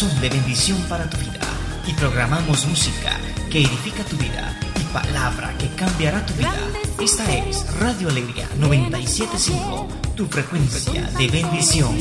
corazón de bendición para tu vida y programamos música que edifica tu vida y palabra que cambiará tu vida. Esta es Radio Alegría 97.5, tu frecuencia de bendición.